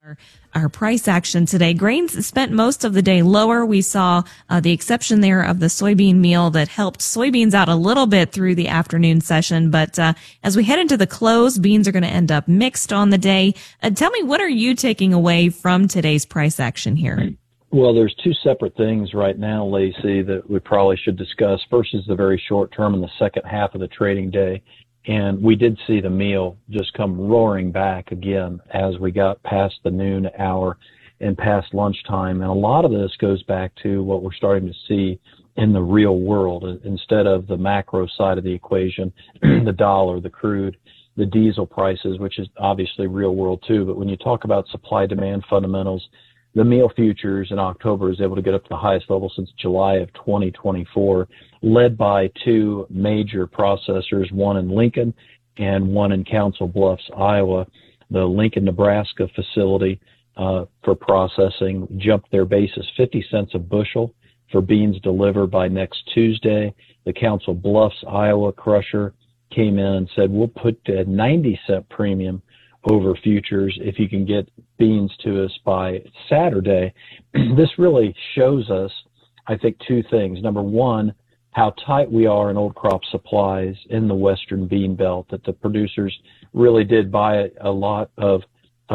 Our price action today. Grains spent most of the day lower. We saw the exception there of the soybean meal that helped soybeans out a little bit through the afternoon session. But as we head into the close, beans are going to end up mixed on the day. Tell me, what are you taking away from today's price action here? Well, there's two separate things right now, Lacey, that we probably should discuss. First is the very short term in the second half of the trading day. And we did see the meal just come roaring back again as we got past the noon hour and past lunchtime. And a lot of this goes back to what we're starting to see in the real world instead of the macro side of the equation, the dollar, the crude, the diesel prices, which is obviously real world too. But when you talk about supply demand fundamentals, the meal futures in October is able to get up to the highest level since July of 2024, led by two major processors, one in Lincoln and one in Council Bluffs, Iowa. The Lincoln, Nebraska facility for processing jumped their basis 50 cents a bushel for beans delivered by next Tuesday. The Council Bluffs, Iowa crusher came in and said, we'll put a 90-cent premium over futures if you can get beans to us by Saturday. This really shows us, I think, two things. Number one, how tight we are in old crop supplies in the Western bean belt, that the producers really did buy a lot of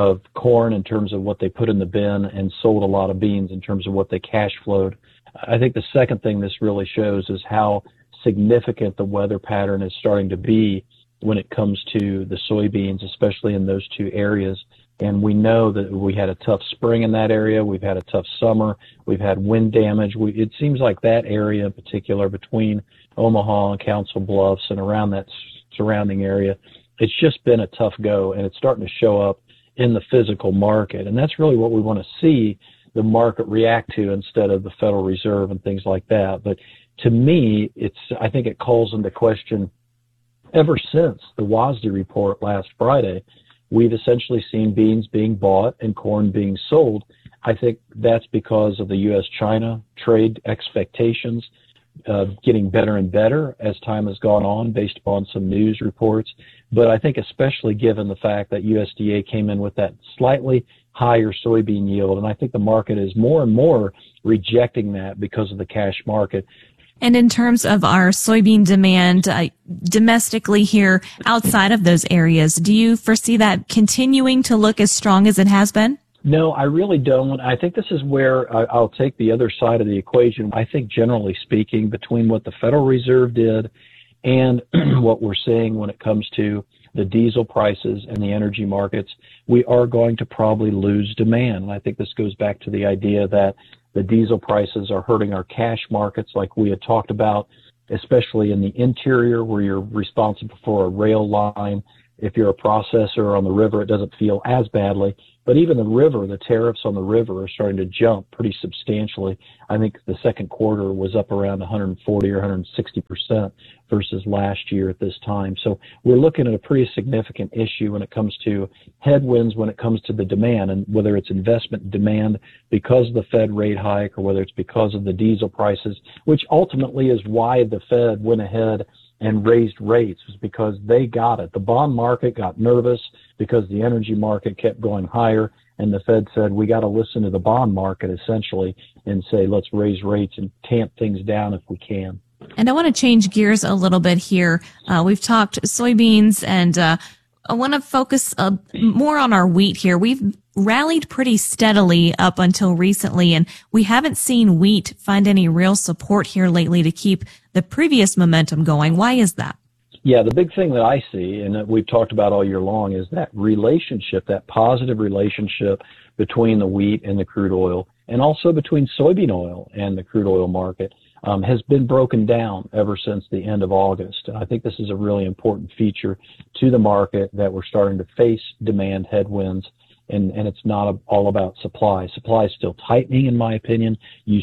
corn in terms of what they put in the bin and sold a lot of beans in terms of what they cash flowed. I think the second thing this really shows is how significant the weather pattern is starting to be when it comes to the soybeans, especially in those two areas. And we know that we had a tough spring in that area. We've had a tough summer. We've had wind damage. It seems like that area in particular between Omaha and Council Bluffs and around that surrounding area, it's just been a tough go, and it's starting to show up in the physical market. And that's really what we want to see the market react to instead of the Federal Reserve and things like that. But to me, I think it calls into question, ever since the WASDE report last Friday, we've essentially seen beans being bought and corn being sold. I think that's because of the U.S.-China trade expectations getting better and better as time has gone on based upon some news reports. But I think especially given the fact that USDA came in with that slightly higher soybean yield, and I think the market is more and more rejecting that because of the cash market. And in terms of our soybean demand domestically here outside of those areas, do you foresee that continuing to look as strong as it has been? No, I really don't. I think this is where I'll take the other side of the equation. I think generally speaking, between what the Federal Reserve did and what we're seeing when it comes to the diesel prices and the energy markets, we are going to probably lose demand. And I think this goes back to the idea that the diesel prices are hurting our cash markets like we had talked about, especially in the interior where you're responsible for a rail line. If you're a processor on the river, it doesn't feel as badly. But even the river, the tariffs on the river are starting to jump pretty substantially. I think the second quarter was up around 140 or 160% versus last year at this time. So we're looking at a pretty significant issue when it comes to headwinds, when it comes to the demand, and whether it's investment demand because of the Fed rate hike or whether it's because of the diesel prices, which ultimately is why the Fed went ahead and raised rates, was because they got it. The bond market got nervous because the energy market kept going higher, and the Fed said, we got to listen to the bond market essentially and say, let's raise rates and tamp things down if we can. And I want to change gears a little bit here. We've talked soybeans, and I want to focus more on our wheat here. We've rallied pretty steadily up until recently, and we haven't seen wheat find any real support here lately to keep the previous momentum going. Why is that? Yeah, the big thing that I see, and that we've talked about all year long, is that relationship, that positive relationship between the wheat and the crude oil, and also between soybean oil and the crude oil market, has been broken down ever since the end of August. I think this is a really important feature to the market, that we're starting to face demand headwinds, and it's not all about supply. Supply is still tightening, in my opinion.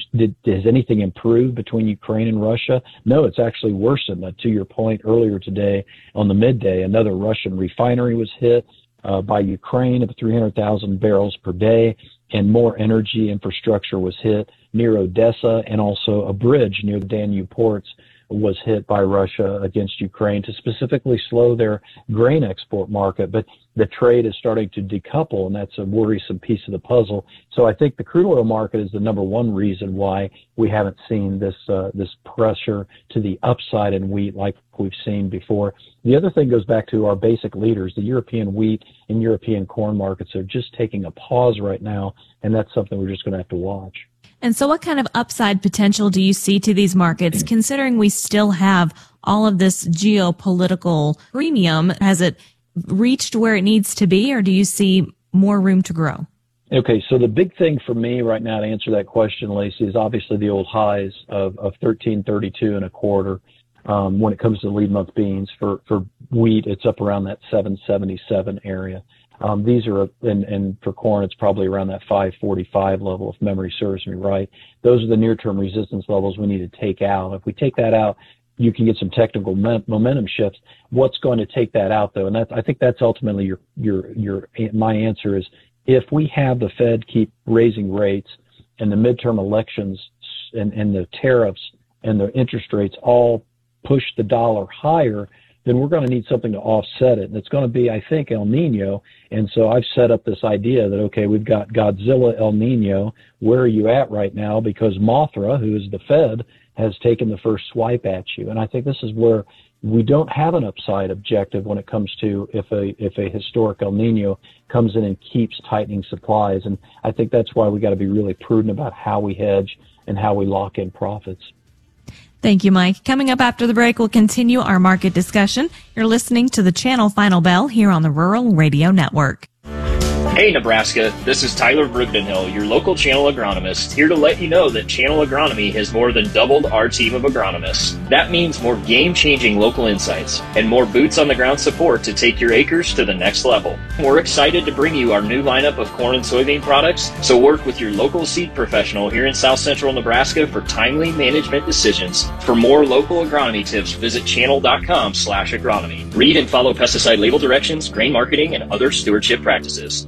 Has anything improved between Ukraine and Russia? No, it's actually worsened. To your point earlier today on the midday, another Russian refinery was hit by Ukraine of 300,000 barrels per day, and more energy infrastructure was hit near Odessa, and also a bridge near the Danube ports was hit by Russia against Ukraine to specifically slow their grain export market. But the trade is starting to decouple, and that's a worrisome piece of the puzzle. So I think the crude oil market is the number one reason why we haven't seen this pressure to the upside in wheat like we've seen before. The other thing goes back to our basic leaders. The European wheat and European corn markets are just taking a pause right now, and that's something we're just going to have to watch. And so what kind of upside potential do you see to these markets, considering we still have all of this geopolitical premium? Has it reached where it needs to be, or do you see more room to grow? Okay, so the big thing for me right now to answer that question, Lacey, is obviously the old highs of 1332 and a quarter. When it comes to lead month beans for wheat, it's up around that 777 area. These are, and for corn, it's probably around that 545 level, if memory serves me right. Those are the near-term resistance levels we need to take out. If we take that out, you can get some technical momentum shifts. What's going to take that out, though? And I think that's ultimately my answer is, if we have the Fed keep raising rates and the midterm elections and the tariffs and the interest rates all push the dollar higher, then we're going to need something to offset it. And it's going to be, I think, El Nino. And so I've set up this idea that, okay, we've got Godzilla, El Nino. Where are you at right now? Because Mothra, who is the Fed, has taken the first swipe at you. And I think this is where we don't have an upside objective when it comes to if a historic El Nino comes in and keeps tightening supplies. And I think that's why we got to be really prudent about how we hedge and how we lock in profits. Thank you, Mike. Coming up after the break, we'll continue our market discussion. You're listening to the Channel Final Bell here on the Rural Radio Network. Hey Nebraska, this is Tyler Brugdenhill, your local channel agronomist, here to let you know that Channel Agronomy has more than doubled our team of agronomists. That means more game-changing local insights and more boots-on-the-ground support to take your acres to the next level. We're excited to bring you our new lineup of corn and soybean products, so work with your local seed professional here in South Central Nebraska for timely management decisions. For more local agronomy tips, visit channel.com/agronomy. Read and follow pesticide label directions, grain marketing, and other stewardship practices.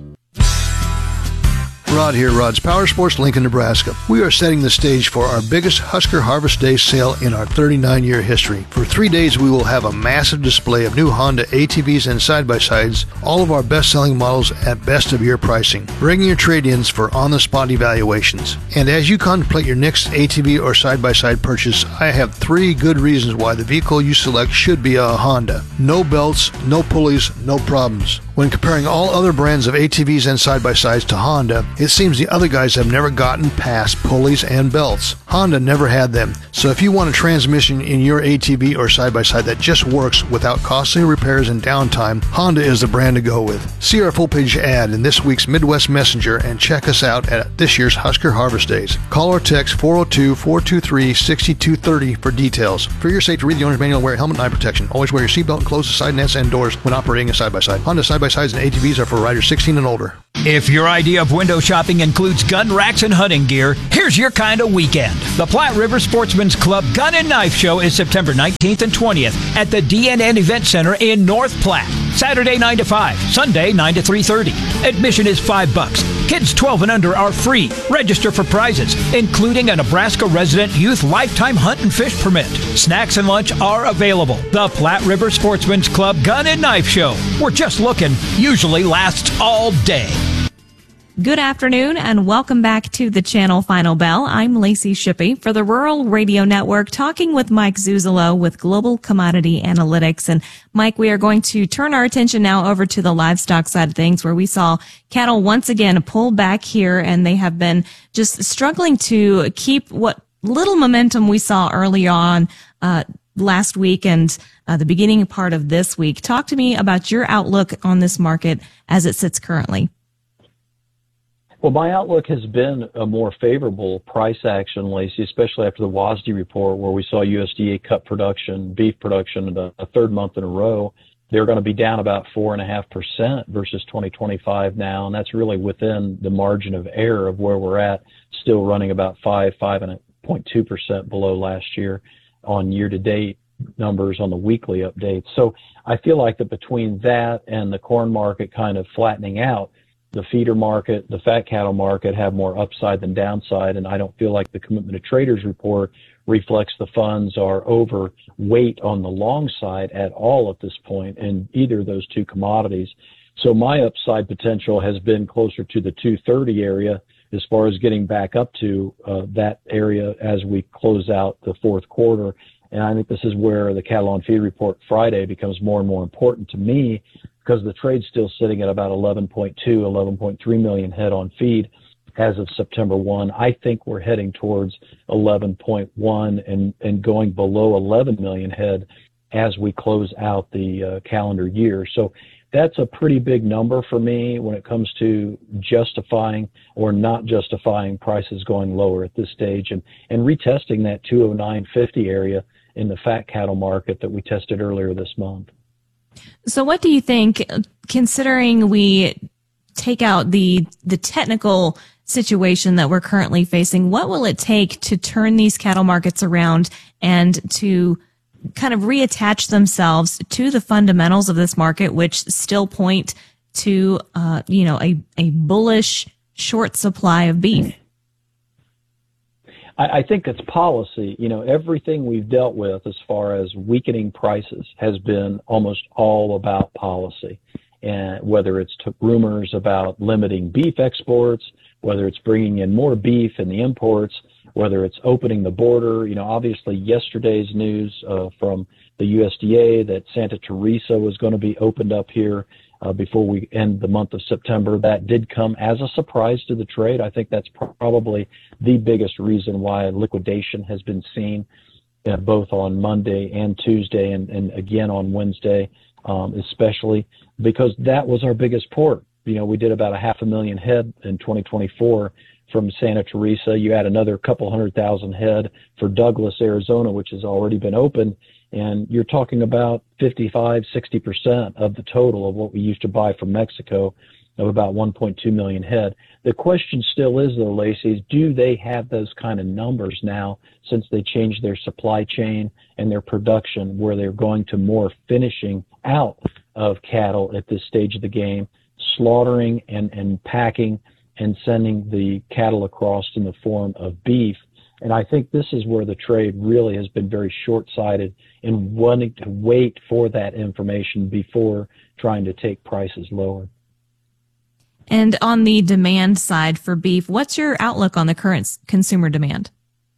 Rod here, Rod's Power Sports, Lincoln, Nebraska. We are setting the stage for our biggest Husker Harvest Day sale in our 39-year history. For 3 days, we will have a massive display of new Honda ATVs and side-by-sides, all of our best-selling models at best-of-year pricing. Bring your trade-ins for on-the-spot evaluations. And as you contemplate your next ATV or side-by-side purchase, I have 3 good reasons why the vehicle you select should be a Honda. No belts, no pulleys, no problems. When comparing all other brands of ATVs and side-by-sides to Honda, it seems the other guys have never gotten past pulleys and belts. Honda never had them, so if you want a transmission in your ATV or side-by-side that just works without costly repairs and downtime, Honda is the brand to go with. See our full-page ad in this week's Midwest Messenger and check us out at this year's Husker Harvest Days. Call or text 402-423-6230 for details. For your safety, read the owner's manual and wear a helmet and eye protection. Always wear your seatbelt and close the side nets and doors when operating a side-by-side. Honda side-by-sides and ATVs are for riders 16 and older. If your idea of window shopping includes gun racks and hunting gear, here's your kind of weekend. The Platte River Sportsman's Club Gun and Knife Show is September 19th and 20th at the DNN Event Center in North Platte. Saturday 9 to 5, Sunday 9 to 3:30. Admission is $5. Kids 12 and under are free. Register for prizes, including a Nebraska resident youth lifetime hunt and fish permit. Snacks and lunch are available. The Platte River Sportsman's Club Gun and Knife Show. We're just looking. Usually lasts all day. Good afternoon and welcome back to the Channel Final Bell. I'm Lacey Shippey for the Rural Radio Network, talking with Mike Zuzolo with Global Commodity Analytics. And Mike, we are going to turn our attention now over to the livestock side of things, where we saw cattle once again pull back here, and they have been just struggling to keep what little momentum we saw early on last week and the beginning part of this week. Talk to me about your outlook on this market as it sits currently. Well, my outlook has been a more favorable price action, Lacey, especially after the WASDE report, where we saw USDA cut production, beef production, a third month in a row. They're going to be down about 4.5% versus 2025 now, and that's really within the margin of error of where we're at, still running about 5.2% below last year on year-to-date numbers on the weekly updates. So I feel like that between that and the corn market kind of flattening out, the feeder market, the fat cattle market have more upside than downside, and I don't feel like the Commitment of Traders report reflects the funds are overweight on the long side at all at this point in either of those two commodities. So my upside potential has been closer to the 230 area as far as getting back up to that area as we close out the fourth quarter. And I think this is where the Cattle on Feed report Friday becomes more and more important to me, because the trade's still sitting at about 11.2, 11.3 million head on feed as of September 1. I think we're heading towards 11.1 and going below 11 million head as we close out the calendar year. So that's a pretty big number for me when it comes to justifying or not justifying prices going lower at this stage, and retesting that 209.50 area in the fat cattle market that we tested earlier this month. So what do you think, considering we take out the technical situation that we're currently facing, what will it take to turn these cattle markets around and to kind of reattach themselves to the fundamentals of this market, which still point to, a bullish short supply of beef? I think it's policy. Everything we've dealt with as far as weakening prices has been almost all about policy. And whether it's rumors about limiting beef exports, whether it's bringing in more beef in the imports, whether it's opening the border. Obviously yesterday's news from the USDA that Santa Teresa was going to be opened up here before we end the month of September, that did come as a surprise to the trade. I think that's probably the biggest reason why liquidation has been seen both on Monday and Tuesday and again on Wednesday, especially because that was our biggest port. We did about 500,000 head in 2024 from Santa Teresa. You add another couple 100,000 head for Douglas, Arizona, which has already been opened, and you're talking about 55-60% of the total of what we used to buy from Mexico, of about 1.2 million head. The question still is, though, Lacey, do they have those kind of numbers now since they changed their supply chain and their production, where they're going to more finishing out of cattle at this stage of the game, slaughtering and packing and sending the cattle across in the form of beef? And I think this is where the trade really has been very short-sighted in wanting to wait for that information before trying to take prices lower. And on the demand side for beef, what's your outlook on the current consumer demand?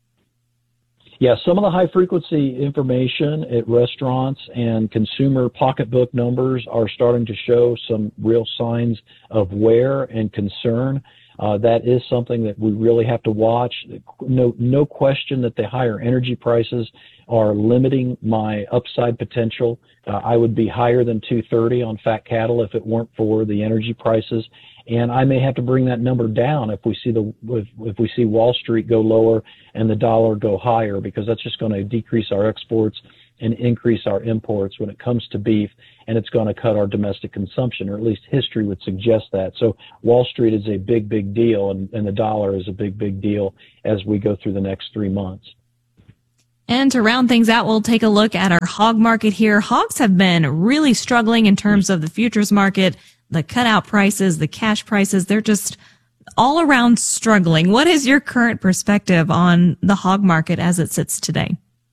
Yeah, some of the high-frequency information at restaurants and consumer pocketbook numbers are starting to show some real signs of wear and concern. That is something that we really have to watch. No question that the higher energy prices are limiting my upside potential. I would be higher than 230 on fat cattle if it weren't for the energy prices. And I may have to bring that number down if we see Wall Street go lower and the dollar go higher, because that's just going to decrease our exports and increase our imports when it comes to beef, and it's going to cut our domestic consumption, or at least history would suggest that. So Wall Street is a big deal, and the dollar is a big deal as we go through the next 3 months. And to round things out, we'll take a look at our hog market here. Hogs have been really struggling in terms of the futures market, the cutout prices, the cash prices. They're just all around struggling. What is your current perspective on the hog market as it sits today?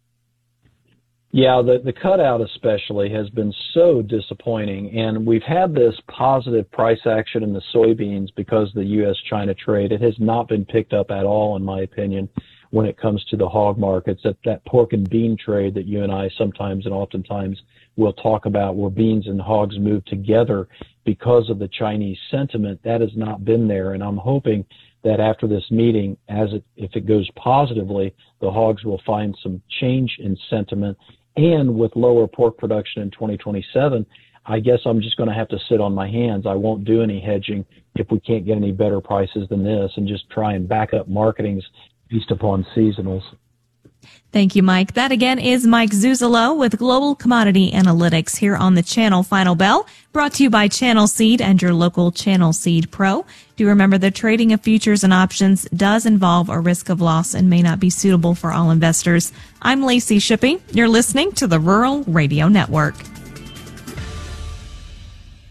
Yeah, the cutout especially has been so disappointing, and we've had this positive price action in the soybeans because of the U.S.-China trade. It has not been picked up at all, in my opinion, when it comes to the hog markets. That pork and bean trade that you and I sometimes and oftentimes will talk about, where beans and hogs move together because of the Chinese sentiment, that has not been there. And I'm hoping that after this meeting, if it goes positively, the hogs will find some change in sentiment. And with lower pork production in 2027, I guess I'm just going to have to sit on my hands. I won't do any hedging if we can't get any better prices than this, and just try and back up marketings based upon seasonals. Thank you, Mike. That again is Mike Zuzolo with Global Commodity Analytics here on the Channel Final Bell, brought to you by Channel Seed and your local Channel Seed Pro. Do remember the trading of futures and options does involve a risk of loss and may not be suitable for all investors. I'm Lacey Shippey. You're listening to the Rural Radio Network.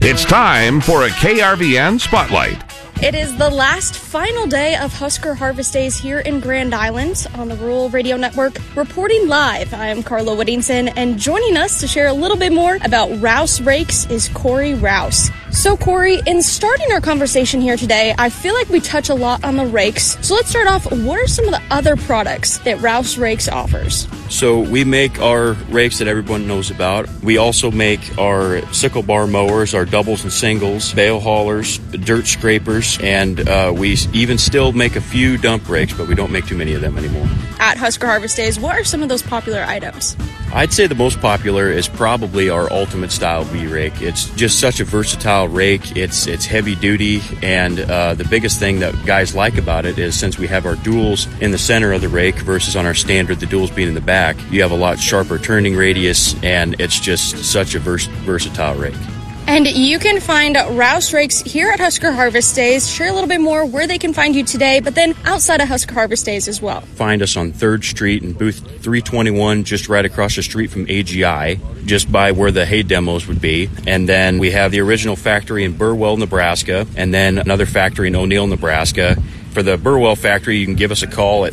It's time for a KRVN Spotlight. It is the last final day of Husker Harvest Days here in Grand Island on the Rural Radio Network. Reporting live, I am Carla Whittington, and joining us to share a little bit more about Rouse Rakes is Corey Rouse. So Corey, in starting our conversation here today, I feel like we touch a lot on the rakes. So let's start off, what are some of the other products that Rouse Rakes offers? So we make our rakes that everyone knows about. We also make our sickle bar mowers, our doubles and singles, bale haulers, dirt scrapers, and we even still make a few dump rakes, but we don't make too many of them anymore. At Husker Harvest Days, what are some of those popular items? I'd say the most popular is probably our Ultimate Style V-Rake. It's just such a versatile rake. It's heavy duty, and the biggest thing that guys like about it is since we have our duals in the center of the rake versus on our standard, the duals being in the back, you have a lot sharper turning radius, and it's just such a versatile rake. And you can find Rouse Rakes here at Husker Harvest Days. Share a little bit more where they can find you today, but then outside of Husker Harvest Days as well. Find us on 3rd Street in booth 321, just right across the street from AGI, just by where the hay demos would be. And then we have the original factory in Burwell, Nebraska, and then another factory in O'Neill, Nebraska. For the Burwell factory, you can give us a call at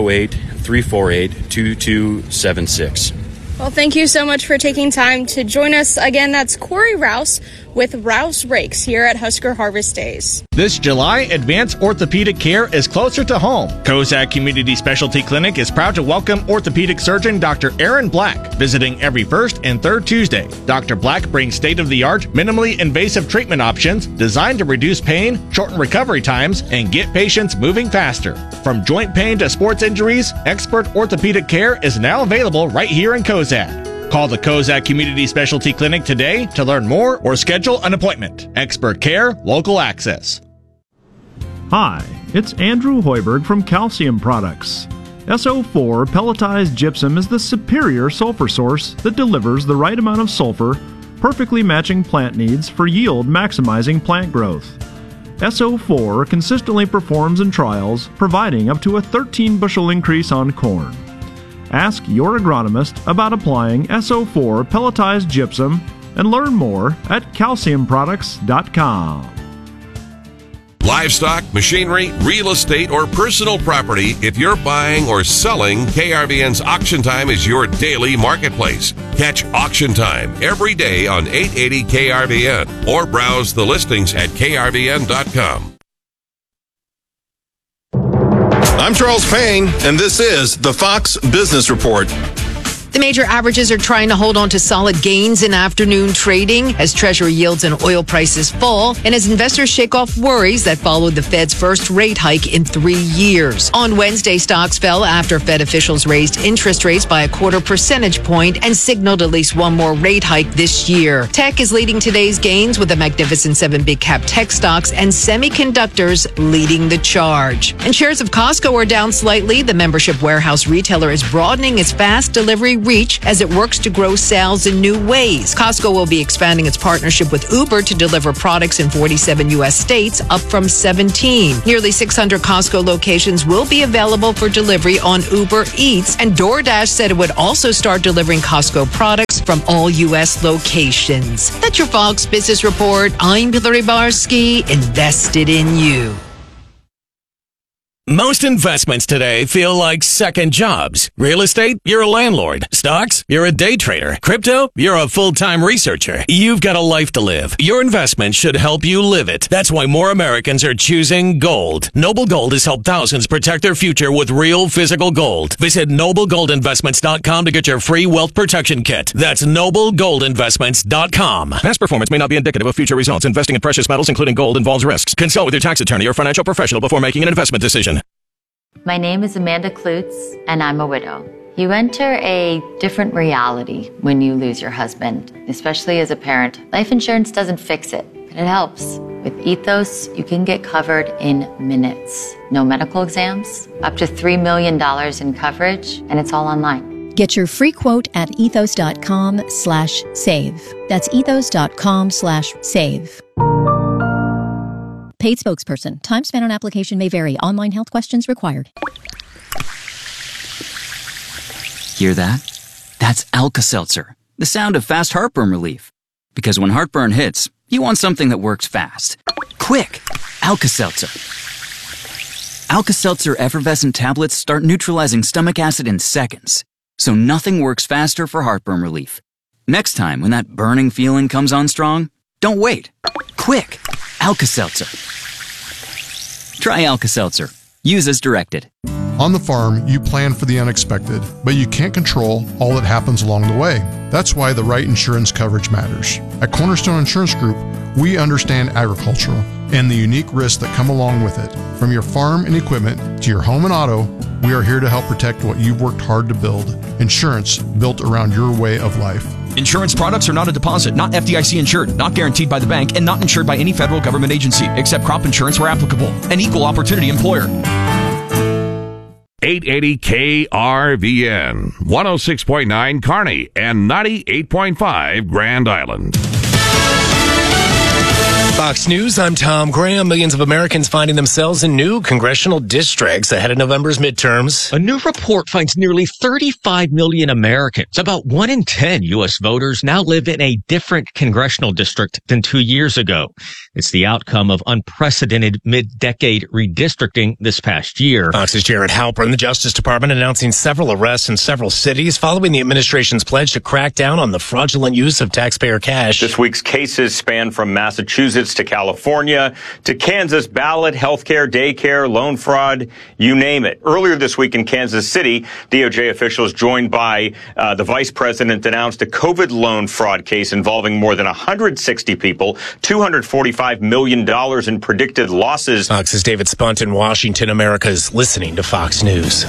308-348-2276. Well, thank you so much for taking time to join us. Again, that's Corey Rouse with Rouse Rakes here at Husker Harvest Days. This July, advanced orthopedic care is closer to home. Kozak Community Specialty Clinic is proud to welcome orthopedic surgeon Dr. Aaron Black, visiting every first and third Tuesday. Dr. Black brings state-of-the-art, minimally invasive treatment options designed to reduce pain, shorten recovery times, and get patients moving faster. From joint pain to sports injuries, expert orthopedic care is now available right here in Kozak. Call the Kozak Community Specialty Clinic today to learn more or schedule an appointment. Expert care, local access. Hi, it's Andrew Hoiberg from Calcium Products. SO4 pelletized gypsum is the superior sulfur source that delivers the right amount of sulfur, perfectly matching plant needs for yield maximizing plant growth. SO4 consistently performs in trials, providing up to a 13 bushel increase on corn. Ask your agronomist about applying SO4 pelletized gypsum and learn more at calciumproducts.com. Livestock, machinery, real estate, or personal property, if you're buying or selling, KRVN's Auction Time is your daily marketplace. Catch Auction Time every day on 880 KRVN or browse the listings at krvn.com. I'm Charles Payne, and this is the Fox Business Report. The major averages are trying to hold on to solid gains in afternoon trading as Treasury yields and oil prices fall and as investors shake off worries that followed the Fed's first rate hike in 3 years. On Wednesday, stocks fell after Fed officials raised interest rates by a 0.25 percentage point and signaled at least one more rate hike this year. Tech is leading today's gains with the Magnificent 7 big cap tech stocks and semiconductors leading the charge. And shares of Costco are down slightly. The membership warehouse retailer is broadening its fast delivery reach as it works to grow sales in new ways. Costco will be expanding its partnership with Uber to deliver products in 47 U.S. states, up from 17. Nearly 600 Costco locations will be available for delivery on Uber Eats, and DoorDash said it would also start delivering Costco products from all U.S. locations. That's your Fox Business Report. I'm Hillary Barsky, invested in you. Most investments today feel like second jobs. Real estate, you're a landlord. Stocks, you're a day trader. Crypto, you're a full-time researcher. You've got a life to live. Your investment should help you live it. That's why more Americans are choosing gold. Noble Gold has helped thousands protect their future with real physical gold. Visit NobleGoldInvestments.com to get your free wealth protection kit. That's NobleGoldInvestments.com. Past performance may not be indicative of future results. Investing in precious metals, including gold, involves risks. Consult with your tax attorney or financial professional before making an investment decision. My name is Amanda Klutz, and I'm a widow. You enter a different reality when you lose your husband, especially as a parent. Life insurance doesn't fix it, but it helps. With Ethos, you can get covered in minutes. No medical exams, up to $3 million in coverage, and it's all online. Get your free quote at ethos.com/save. That's ethos.com/save. Paid spokesperson. Time spent on application may vary. Online health questions required. Hear that? That's Alka-Seltzer, the sound of fast heartburn relief. Because when heartburn hits, You want something that works fast. Quick! Alka-Seltzer. Alka-Seltzer effervescent tablets start neutralizing stomach acid in seconds, so nothing works faster for heartburn relief. Next time, when that burning feeling comes on strong, don't wait. Quick! Alka-Seltzer. Try Alka-Seltzer. Use as directed. On the farm, you plan for the unexpected, but you can't control all that happens along the way. That's why the right insurance coverage matters. At Cornerstone Insurance Group, we understand agricultural and the unique risks that come along with it. From your farm and equipment to your home and auto, we are here to help protect what you've worked hard to build. Insurance built around your way of life. Insurance products are not a deposit, not FDIC insured, not guaranteed by the bank, and not insured by any federal government agency, except crop insurance where applicable. An equal opportunity employer. 880 KRVN, 106.9 Kearney, and 98.5 Grand Island. Fox News, I'm Tom Graham. Millions of Americans finding themselves in new congressional districts ahead of November's midterms. A new report finds nearly 35 million Americans, about 1 in 10 U.S. voters, now live in a different congressional district than 2 years ago. It's the outcome of unprecedented mid-decade redistricting this past year. Fox's Jared Halpern. The Justice Department announcing several arrests in several cities following the administration's pledge to crack down on the fraudulent use of taxpayer cash. This week's cases span from Massachusetts to California to Kansas. Ballot, healthcare, daycare, loan fraud, you name it. Earlier this week in Kansas City, DOJ officials joined by the vice president announced a COVID loan fraud case involving more than 160 people, $245 million in predicted losses. Fox's David Spunt in Washington. America is listening to Fox News.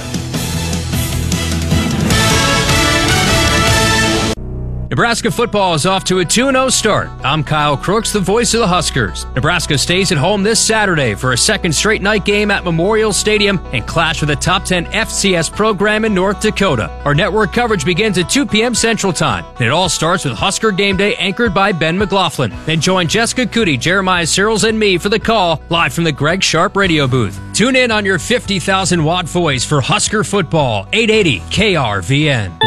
Nebraska football is off to a 2-0 start. I'm Kyle Crooks, the voice of the Huskers. Nebraska stays at home this Saturday for a second straight night game at Memorial Stadium and clash with a top 10 FCS program in North Dakota. Our network coverage begins at 2 p.m. Central Time, and it all starts with Husker Game Day anchored by Ben McLaughlin. Then join Jessica Cootie, Jeremiah Searles, and me for the call live from the Greg Sharp radio booth. Tune in on your 50,000-watt voice for Husker football, 880 KRVN.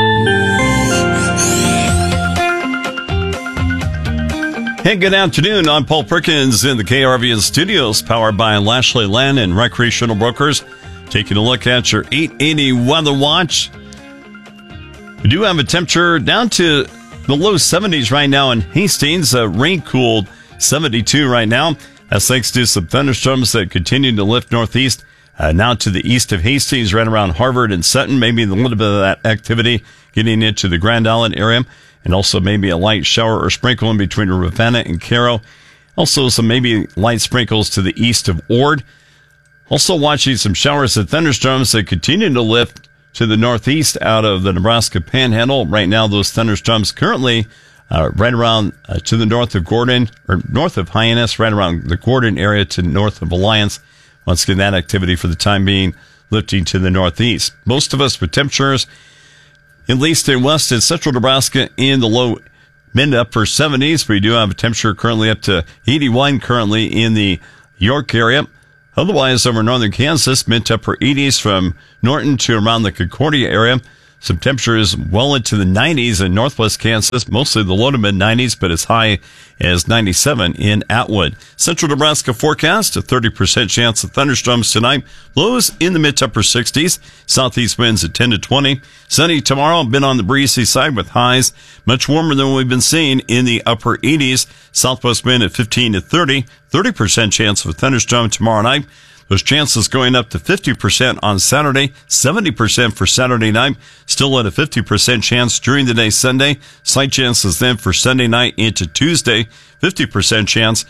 Hey, good afternoon. I'm Paul Perkins in the KRVN studios, powered by Lashley Land and Recreational Brokers. Taking a look at your 880 weather watch. We do have a temperature down to the low 70s right now in Hastings. Rain-cooled 72 right now. That's thanks to some thunderstorms that continue to lift northeast. Now to the east of Hastings, right around Harvard and Sutton. Maybe a little bit of that activity getting into the Grand Island area. And also maybe a light shower or sprinkle in between Ravenna and Caro. Also some maybe light sprinkles to the east of Ord. Also watching some showers and thunderstorms that continue to lift to the northeast out of the Nebraska Panhandle. Right now those thunderstorms currently right around to the north of Gordon, or north of Hyannis, right around the Gordon area to north of Alliance. Once again, that activity for the time being lifting to the northeast. Most of us with temperatures at least in west and central Nebraska in the low mid to upper 70s. We do have a temperature currently up to 81 currently in the York area. Otherwise, over northern Kansas, mid to upper 80s from Norton to around the Concordia area. Some temperatures well into the 90s in northwest Kansas, mostly the low to mid 90s, but as high as 97 in Atwood. Central Nebraska forecast, a 30% chance of thunderstorms tonight. Lows in the mid to upper 60s. Southeast winds at 10 to 20. Sunny tomorrow, been on the breezy side with highs much warmer than we've been seeing in the upper 80s. Southwest wind at 15 to 30. 30% chance of a thunderstorm tomorrow night. Those chances going up to 50% on Saturday, 70% for Saturday night, still at a 50% chance during the day Sunday. Slight chances then for Sunday night into Tuesday, 50% chance